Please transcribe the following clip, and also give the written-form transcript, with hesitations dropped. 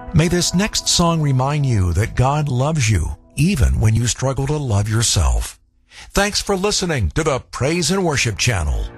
May this next song remind you that God loves you, even when you struggle to love yourself. Thanks for listening to the Praise and Worship Channel.